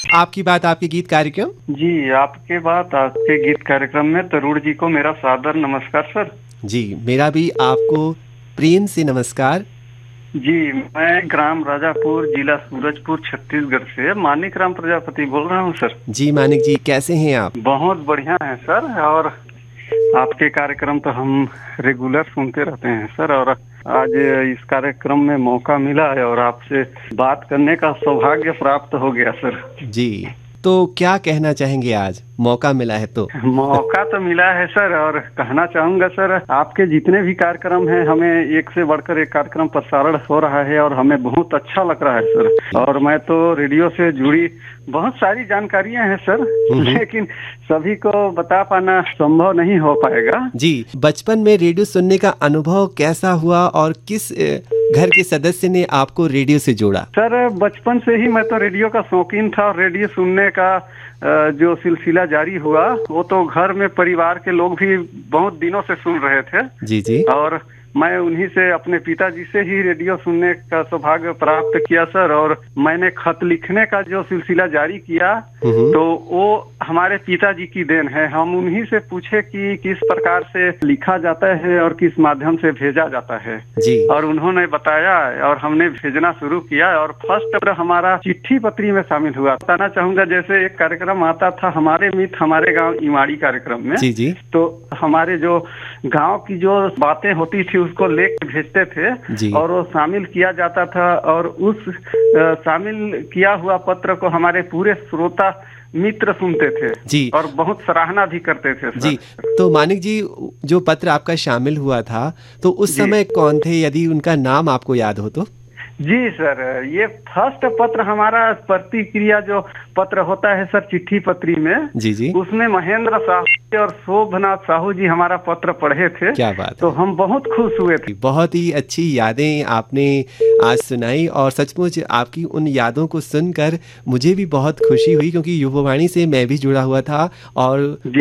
आपकी बात आपके गीत कार्यक्रम। जी, आपके बात आपके गीत कार्यक्रम में तरुण जी को मेरा सादर नमस्कार सर। जी, मेरा भी आपको प्रेम से नमस्कार। जी, मैं ग्राम राजापुर, जिला सूरजपुर, छत्तीसगढ़ से मानिक राम प्रजापति बोल रहा हूँ सर। जी मानिक जी, कैसे हैं आप? बहुत बढ़िया है सर, और आपके कार्यक्रम तो हम रेगुलर सुनते रहते हैं सर, और आज इस कार्यक्रम में मौका मिला है और आपसे बात करने का सौभाग्य प्राप्त हो गया सर। जी, तो क्या कहना चाहेंगे आज मौका मिला है तो? मौका तो मिला है सर, और कहना चाहूंगा सर, आपके जितने भी कार्यक्रम हैं हमें एक से बढ़कर एक कार्यक्रम प्रसारण हो रहा है और हमें बहुत अच्छा लग रहा है सर। और मैं तो रेडियो से जुड़ी बहुत सारी जानकारियां हैं सर, लेकिन सभी को बता पाना संभव नहीं हो पाएगा। जी, बचपन में रेडियो सुनने का अनुभव कैसा हुआ और किस घर के सदस्य ने आपको रेडियो से जोड़ा? सर, बचपन से ही मैं तो रेडियो का शौकीन था और रेडियो सुनने का जो सिलसिला जारी हुआ वो तो घर में परिवार के लोग भी बहुत दिनों से सुन रहे थे। जी जी। और मैं उन्हीं से, अपने पिताजी से ही रेडियो सुनने का सौभाग्य प्राप्त किया सर। और मैंने खत लिखने का जो सिलसिला जारी किया तो वो हमारे पिताजी की देन है। हम उन्हीं से पूछे कि किस प्रकार से लिखा जाता है और किस माध्यम से भेजा जाता है जी। और उन्होंने बताया और हमने भेजना शुरू किया और फर्स्ट हमारा चिट्ठी पत्री में शामिल हुआ। बताना चाहूंगा, जैसे एक कार्यक्रम आता था हमारे मित्र हमारे गाँव इमाड़ी कार्यक्रम में, जी जी। तो हमारे जो गाँव की जो बातें होती थी उसको लेकर भेजते थे और वो शामिल किया जाता था, और उस शामिल किया हुआ पत्र को हमारे पूरे श्रोता मित्र सुनते थे जी, और बहुत सराहना भी करते थे सर। जी। तो मानिक जी, जो पत्र आपका शामिल हुआ था तो उस समय कौन थे, यदि उनका नाम आपको याद हो तो? जी सर, ये फर्स्ट पत्र हमारा प्रतिक्रिया जो पत्र होता है सर चिट्ठी पत्री में, जी जी, उसमें महेंद्र साहू और शोभनाथ साहू जी हमारा पत्र पढ़े थे। क्या बात है। तो हम बहुत खुश हुए थे। बहुत ही अच्छी यादें आपने आज सुनाई और सचमुच आपकी उन यादों को सुनकर मुझे भी बहुत खुशी हुई, क्योंकि युवावाणी से मैं भी जुड़ा हुआ था और